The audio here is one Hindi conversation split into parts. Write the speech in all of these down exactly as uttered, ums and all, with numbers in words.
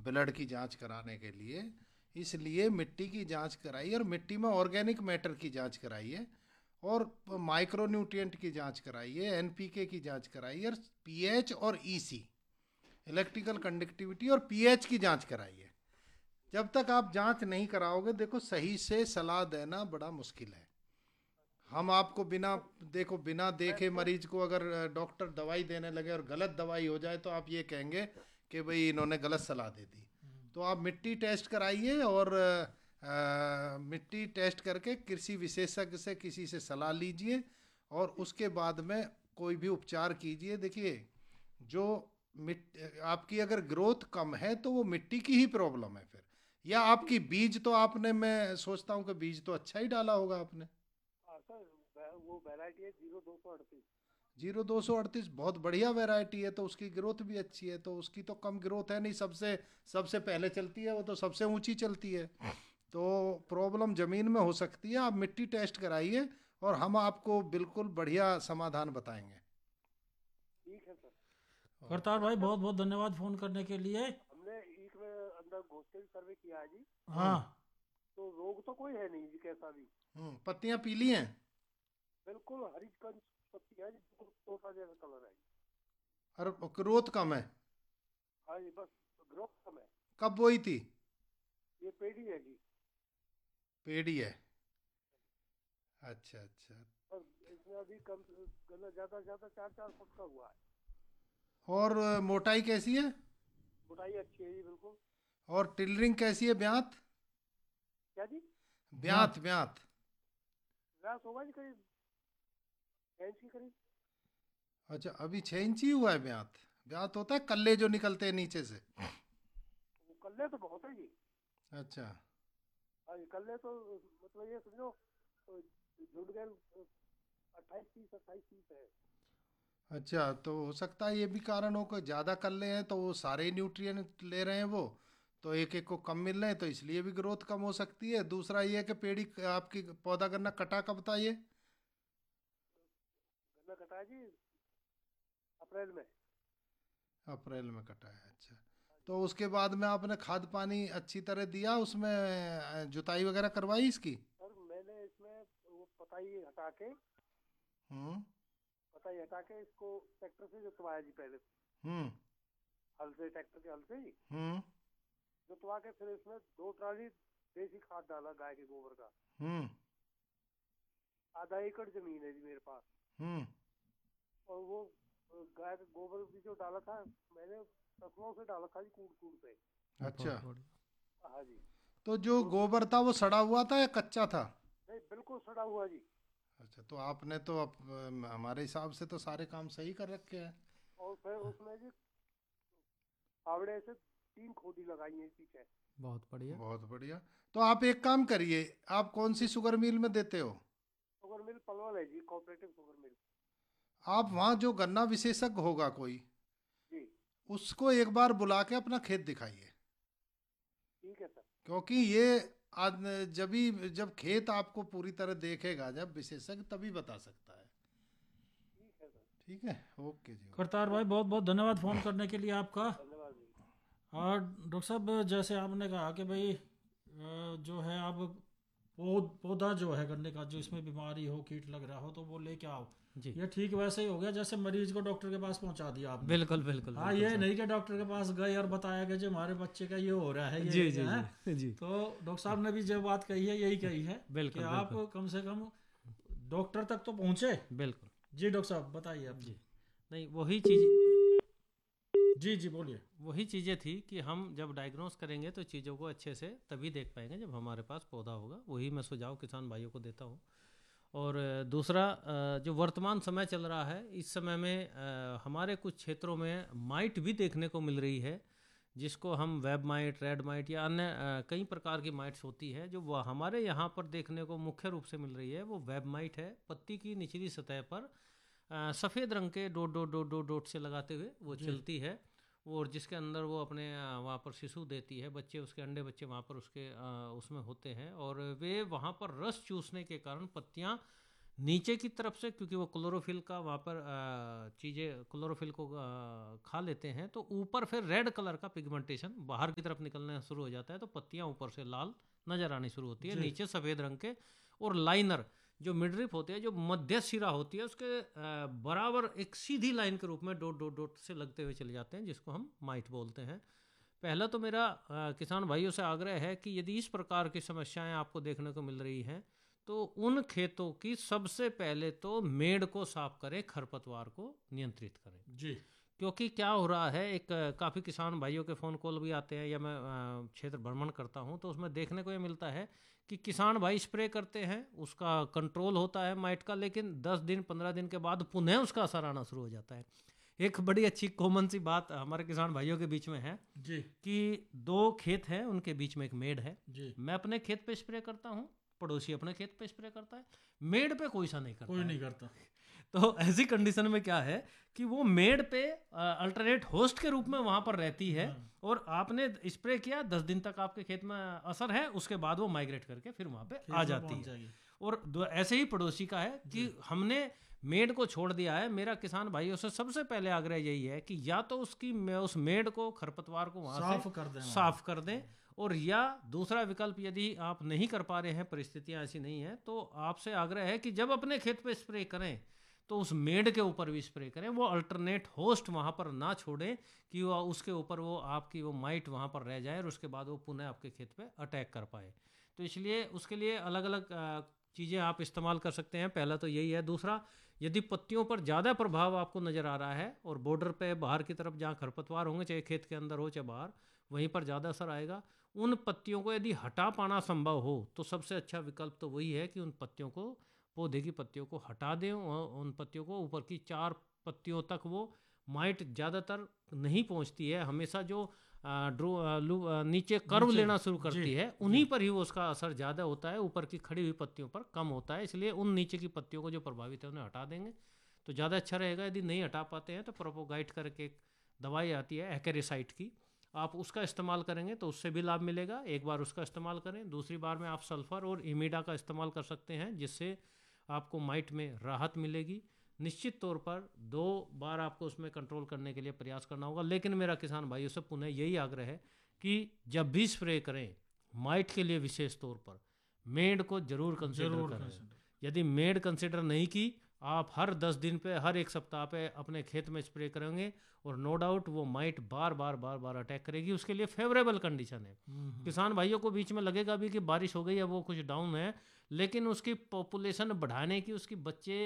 ब्लड की जांच कराने के लिए, इसलिए मिट्टी की जांच कराइए और मिट्टी में ऑर्गेनिक मैटर की जांच कराइए और माइक्रो न्यूट्रिएंट की जांच कराइए, एनपीके की जांच कराइए और पीएच और ईसी, इलेक्ट्रिकल कंडक्टिविटी और पीएच की जांच कराइए। जब तक आप जांच नहीं कराओगे, देखो सही से सलाह देना बड़ा मुश्किल है। हम आपको बिना देखो बिना मैं देखे तो मरीज को अगर डॉक्टर दवाई देने लगे और गलत दवाई हो जाए तो आप ये कहेंगे कि भाई इन्होंने गलत सलाह दे दी। तो आप मिट्टी टेस्ट कराइए और अ, मिट्टी टेस्ट करके कृषि विशेषज्ञ से किसी से सलाह लीजिए और उसके बाद में कोई भी उपचार कीजिए। देखिए, जो मिट आपकी अगर ग्रोथ कम है तो वो मिट्टी की ही प्रॉब्लम है फिर, या आपकी बीज तो आपने, मैं सोचता हूँ कि बीज तो अच्छा ही डाला होगा आपने। हाँ सर, वे- वो वैरायटी है जीरो दो सौ अड़तीस। जीरो दो सौ अड़तीस बहुत बढ़िया वैरायटी है, तो उसकी ग्रोथ भी अच्छी है, तो उसकी तो कम ग्रोथ है नहीं, सबसे सबसे पहले चलती है वो, तो सबसे ऊंची चलती है। तो प्रॉब्लम ज़मीन में हो सकती है, आप मिट्टी टेस्ट कराइए और हम आपको बिल्कुल बढ़िया समाधान बताएंगे। ठीक है सर। करतार भाई अच्छा, बहुत बहुत धन्यवाद फ़ोन करने के लिए। हमने ईख में अंदर घुस के भी सर्वे किया है जी। हम्म। हाँ। तो रोग तो कोई है नहीं जी, कैसा भी। हम्म, पत्तियां पीली हैं? बिल्कुल हरी कंच पत्ती है जी, बिल्कुल तोता जैसा कलर है जी। और ग्रोथ कम है? हाँ जी, बस ग्रोथ कम है। कब बोई थी? ये पेड़ी है जी। पेड़ी है? अच्छा अच्छा। और इसमें अभी कम गला ज़्यादा ज़्यादा चार चार फुट का हुआ है। और अ, मोटाई कैसी है? मोटाई अच्छी है जी बिल्कुल। और टिलरिंग कैसी है, ब्यात? क्या जी? ब्यात ब्यात। व्यास होगा जी करीब छः इंच के करीब। अच्छा, अभी छः इंची हुआ है ब्यात? ब्यात होता है कल्ले जो निकलते हैं नीचे से? वो कल्ले तो बहुत है जी। अच्छा। हाँ जी, कल्ले तो मतलब ये समझो, तो जुड़ गए अट्ठाईस तीस अट्ठाईस तीस है। अच्छा, तो हो सकता है ये भी कारण हो कि ज़्यादा कल्ले हैं तो वो सारे न्यूट्रिएंट ले रहे हैं वो, तो एक एक को कम मिल रहे हैं, तो इसलिए भी ग्रोथ कम हो सकती है। दूसरा ये है कि पेड़ी आपकी पौधा करना कटा कब था ये? गन्ना कटा है जी अप्रैल में। अप्रैल में कटा है, अच्छा। तो उसके बाद में आपने खाद पानी अच्छी तरह दिया उसमें, अ, जुताई वगैरह करवाई इसकी? सर मैंने इसमें वो पताई हटा के हम्म। पताई हटा के इसको ट्रैक्टर से जोतवाया जी पहले। हम्म। हल से, ट्रैक्टर के हल से ही हम्म। जोतवा के फिर इसमें दो ट्राली देसी खाद डाला गाय के गोबर का। हम्म। आधा एकड़ जमीन है जी मेरे पास। हम्म। और वो अ, गाय का गोबर भी जो डाला था मैंने फसलों से डाला था जी, कूड़ कूड़ पे। अच्छा, बहुत बढ़िया। हाँ जी। तो जो तो गोबर था वो सड़ा हुआ था या कच्चा था? नहीं, बिल्कुल सड़ा हुआ जी। अच्छा, तो आपने तो अप, अम, हमारे हिसाब से तो सारे काम सही कर रखे हैं। और फिर उसमें जी फावड़े से तीन खोदी लगाई है पीछे। बहुत बढ़िया। बहुत बढ़िया। तो आप एक काम करिए, आप कौन सी शुगर मिल में देते हो? शुगर मिल पलवल है जी, कोऑपरेटिव शुगर मिल। आप वहाँ जो गन्ना विशेषज्ञ होगा कोई, जी उसको एक बार बुला के अपना खेत दिखाइए। ठीक है सर। क्योंकि ये आज, जब भी जब खेत आपको पूरी तरह देखेगा जब विशेषज्ञ, तभी बता सकता है। ठीक है सर। ठीक है, ओके जी, करतार ओके। भाई बहुत बहुत धन्यवाद फ़ोन करने के लिए आपका। धन्यवाद जी। और डॉक्टर साहब जैसे आपने कहा कि भाई अ, जो है आप पौध पौधा जो है गन्ने का, जो इसमें बीमारी हो, कीट लग रहा हो, तो वो लेके आओ। जी ये ठीक वैसे ही हो गया जैसे मरीज को डॉक्टर के पास पहुंचा दिया आपने। बिल्कुल बिल्कुल हाँ, बिल्कुल ये सर। नहीं कि डॉक्टर के पास गए और बताया कि जो हमारे बच्चे का ये हो रहा है, जी ये जी है। जी जी। तो डॉक्टर साहब ने भी जो बात कही है यही कही है कि बिल्कुल आप बिल्कुल कम से कम डॉक्टर तक तो पहुंचे। बिल्कुल। जी डॉक्टर साहब बताइए आप। जी, नहीं वही चीज़, जी जी बोलिए। वही चीज़ें थी कि हम जब डायग्नोस करेंगे तो चीज़ों को अच्छे से तभी देख पाएंगे जब हमारे पास पौधा होगा। वही मैं सुझाव किसान भाइयों को देता हूँ। और अ, दूसरा, अ, जो वर्तमान समय चल रहा है, इस समय में अ, हमारे कुछ क्षेत्रों में माइट भी देखने को मिल रही है, जिसको हम वेब माइट, रेड माइट या अन्य अ, कई प्रकार की माइट्स होती है। जो वह हमारे यहाँ पर देखने को मुख्य रूप से मिल रही है वो वेब माइट है। पत्ती की निचली सतह पर अ, सफ़ेद रंग के dot dot dot dot dot से लगाते हुए वो जी चलती है। और जिसके अंदर वो अपने अ, वहाँ पर शिशु देती है, बच्चे, उसके अंडे बच्चे वहाँ पर उसके अ, उसमें होते हैं। और वे वहाँ पर रस चूसने के कारण पत्तियाँ नीचे की तरफ से क्योंकि वो क्लोरोफिल का वहाँ पर चीज़ें क्लोरोफिल को आ, खा लेते हैं, तो ऊपर फिर रेड कलर का पिगमेंटेशन बाहर की तरफ निकलना शुरू हो जाता है, तो पत्तियाँ ऊपर से लाल नजर आनी शुरू होती है, नीचे सफ़ेद रंग के। और लाइनर जो मिडरिप होती है, जो मध्य शिरा होती है, उसके बराबर एक सीधी लाइन के रूप में डॉट डॉट डॉट से लगते हुए चले जाते हैं, जिसको हम माइट बोलते हैं। पहला तो मेरा आ, किसान भाइयों से आग्रह है कि यदि इस प्रकार की समस्याएं आपको देखने को मिल रही हैं, तो उन खेतों की सबसे पहले तो मेड़ को साफ करें, खरपतवार को नियंत्रित करें जी। क्योंकि क्या हो रहा है, एक काफ़ी किसान भाइयों के फ़ोन कॉल भी आते हैं या मैं क्षेत्र भ्रमण करता हूं, तो उसमें देखने को ये मिलता है कि किसान भाई स्प्रे करते हैं, उसका कंट्रोल होता है माइट का, लेकिन दस दिन पंद्रह दिन के बाद पुनः उसका असर आना शुरू हो जाता है। एक बड़ी अच्छी कॉमन सी बात हमारे किसान भाइयों के बीच में है जी कि दो खेत हैं, उनके बीच में एक मेड़ है जी। मैं अपने खेत पे स्प्रे करता हूँ, पड़ोसी अपने खेत पे स्प्रे करता है, मेड़ पे कोई सा नहीं करता, कोई नहीं करता। तो ऐसी कंडीशन में क्या है कि वो मेड़ पे अल्टरनेट होस्ट के रूप में वहां पर रहती है, और आपने स्प्रे किया, दस दिन तक आपके खेत में असर है, उसके बाद वो माइग्रेट करके फिर वहां पे आ जाती है। और ऐसे ही पड़ोसी का है कि हमने मेड़ को छोड़ दिया है। मेरा किसान भाइयों से सबसे पहले आग्रह यही है कि या तो उसकी उस मेड़ को, खरपतवार को वहां साफ से कर दें, साफ कर दें, और या दूसरा विकल्प यदि आप नहीं कर पा रहे हैं, परिस्थितियां ऐसी नहीं है, तो आपसे आग्रह है कि जब अपने खेत पे स्प्रे करें तो उस मेड़ के ऊपर भी स्प्रे करें, वो अल्टरनेट होस्ट वहां पर ना छोड़ें कि वो उसके ऊपर वो आपकी वो माइट वहां पर रह जाए और उसके बाद वो पुनः आपके खेत पे अटैक कर पाए। तो इसलिए उसके लिए अलग अलग चीज़ें आप इस्तेमाल कर सकते हैं। पहला तो यही है। दूसरा, यदि पत्तियों पर ज़्यादा प्रभाव आपको नज़र आ रहा है और बॉर्डर पे बाहर की तरफ जहाँ खरपतवार होंगे, चाहे खेत के अंदर हो चाहे बाहर, वहीं पर ज़्यादा असर आएगा। उन पत्तियों को यदि हटा पाना संभव हो तो सबसे अच्छा विकल्प तो वही है कि उन पत्तियों को, पौधे की पत्तियों को हटा दें, और उन पत्तियों को ऊपर की चार पत्तियों तक वो माइट ज़्यादातर नहीं पहुंचती है, हमेशा जो आ, ड्रो आ, लू, आ, नीचे कर्व लेना शुरू करती है, उन्हीं पर ही वो उसका असर ज़्यादा होता है, ऊपर की खड़ी हुई पत्तियों पर कम होता है। इसलिए उन नीचे की पत्तियों को जो प्रभावित है उन्हें हटा देंगे तो ज़्यादा अच्छा रहेगा। यदि नहीं हटा पाते हैं तो प्रोपोगाइट करके एक दवाई आती है एक्रेसाइट की, आप उसका इस्तेमाल करेंगे तो उससे भी लाभ मिलेगा। एक बार उसका इस्तेमाल करें, दूसरी बार में आप सल्फ़र और इमिडा का इस्तेमाल कर सकते हैं, जिससे आपको माइट में राहत मिलेगी। निश्चित तौर पर दो बार आपको उसमें कंट्रोल करने के लिए प्रयास करना होगा। लेकिन मेरा किसान भाइयों से पुनः यही आग्रह है कि जब भी स्प्रे करें, माइट के लिए विशेष तौर पर मेड को जरूर कंसिडर करें। यदि मेड कंसिडर नहीं की, आप हर दस दिन पे, हर एक सप्ताह पे अपने खेत में स्प्रे करेंगे और नो डाउट वो माइट बार बार बार बार अटैक करेगी। उसके लिए फेवरेबल कंडीशन है। किसान भाइयों को बीच में लगेगा भी कि बारिश हो गई है, वो कुछ डाउन है, लेकिन उसकी पॉपुलेशन बढ़ाने की, उसकी बच्चे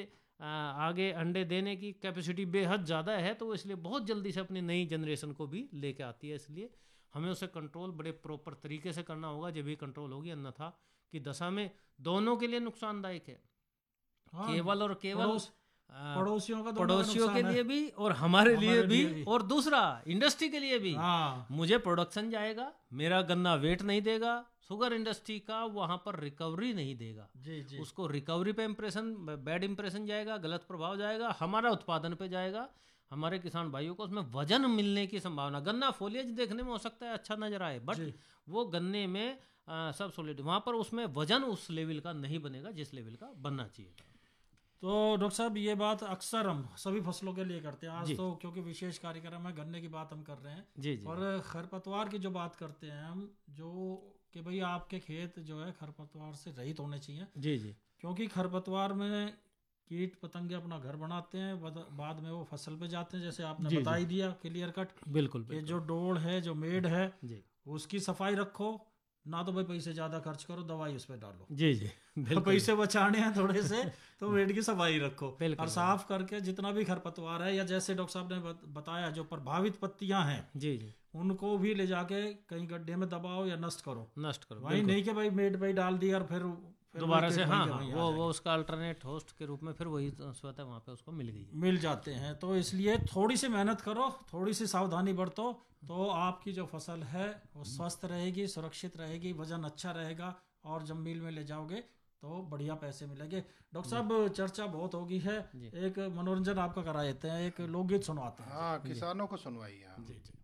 आगे अंडे देने की कैपेसिटी बेहद ज़्यादा है, तो वो इसलिए बहुत जल्दी से अपनी नई जनरेशन को भी लेके आती है। इसलिए हमें उसे कंट्रोल बड़े प्रॉपर तरीके से करना होगा, जब भी कंट्रोल होगी, अन्यथा की दशा में दोनों के लिए नुकसानदायक है। हाँ, केवल और केवल पड़ोसियों का पड़ोसियों के लिए भी और हमारे लिए भी, भी और दूसरा इंडस्ट्री के लिए भी। हाँ। मुझे प्रोडक्शन जाएगा, मेरा गन्ना वेट नहीं देगा, शुगर इंडस्ट्री का वहां पर रिकवरी नहीं देगा। जी जी। उसको रिकवरी पे इम्प्रेशन, बैड इम्प्रेशन जाएगा, गलत प्रभाव जाएगा, हमारा उत्पादन पे जाएगा, हमारे किसान भाइयों को उसमें वजन मिलने की संभावना। गन्ना फोलियज देखने में हो सकता है अच्छा नजर आए, बट वो गन्ने में आ, सब सॉलिड, वहां पर उसमें वजन उस लेवल का नहीं बनेगा जिस लेवल का बनना चाहिए था। तो डॉक्टर साहब, ये बात अक्सर हम सभी फसलों के लिए करते हैं। आज तो क्योंकि विशेष कार्यक्रम है, गन्ने की बात हम कर रहे हैं जी जी। और खरपतवार की जो बात करते हैं हम, जो कि भाई आपके खेत जो है खरपतवार से रहित होने चाहिए। जी जी। क्योंकि खरपतवार में कीट पतंगे अपना घर बनाते हैं, बाद में वो फसल पे जाते हैं, जैसे आपने बता ही दिया क्लियर कट। बिल्कुल। ये जो डोड़ है, जो मेड है, उसकी सफाई रखो, ना तो भाई पैसे ज्यादा खर्च करो, दवाई उस पर डालो। जी जी। तो पैसे बचाने हैं थोड़े से, तो मेड की सफाई रखो और साफ करके जितना भी खरपतवार है, या जैसे डॉक्टर साहब ने बताया जो प्रभावित पत्तियां हैं, जी जी, उनको भी ले जाके कहीं गड्ढे में दबाओ या नष्ट करो। नष्ट करो, वही नहीं कि भाई मेड पे डाल दिया और फिर दोबारा से हाँ, हाँ वो वो उसका अल्टरनेट होस्ट के रूप में फिर वही स्वतः वहाँ पे उसको मिल गई, मिल जाते हैं। तो इसलिए थोड़ी सी मेहनत करो, थोड़ी सी सावधानी बरतो, तो आपकी जो फसल है वो स्वस्थ रहेगी, सुरक्षित रहेगी, वजन अच्छा रहेगा, और जब मिल में ले जाओगे तो बढ़िया पैसे मिलेंगे। डॉक्टर साहब, चर्चा बहुत होगी है, एक मनोरंजन आपका करा देते हैं, एक लोकगीत सुनवाते हैं। हाँ, किसानों को सुनवाइए। जी जी।